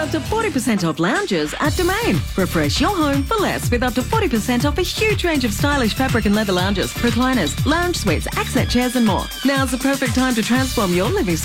up to 40% off lounges at Domain. Refresh your home for less with up to 40% off a huge range of stylish fabric and leather lounges, recliners, lounge suites, accent chairs and more. Now's the perfect time to transform your living